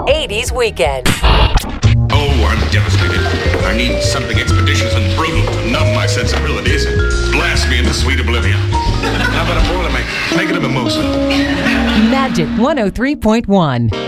80s Weekend. Oh, I'm devastated. I need something expeditious and brutal to numb my sensibilities and blast me into sweet oblivion. How about a Boilermaker? Make it a mimosa. Magic 103.1.